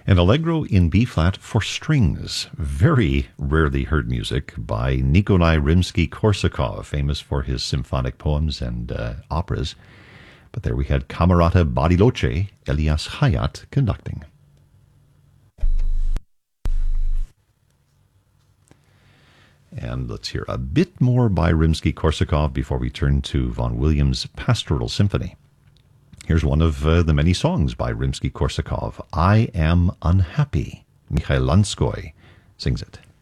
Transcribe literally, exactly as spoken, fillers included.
and Allegro in B-flat for strings. Very rarely heard music by Nikolai Rimsky-Korsakov, famous for his symphonic poems and uh, operas. But there we had Camerata Bariloche, Elias Hayat conducting. And let's hear a bit more by Rimsky-Korsakov before we turn to Vaughan Williams' Pastoral Symphony. Here's one of uh, the many songs by Rimsky-Korsakov, I Am Unhappy. Mikhail Lanskoy sings it.